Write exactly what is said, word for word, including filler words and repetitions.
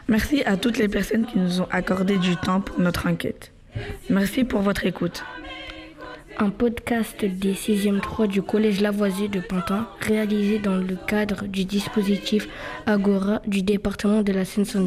Merci à toutes les personnes qui nous ont accordé du temps pour notre enquête. Merci pour votre écoute. Un podcast des sixième trois du Collège Lavoisier de Pantin, réalisé dans le cadre du dispositif Agora du département de la Seine-Saint-Denis.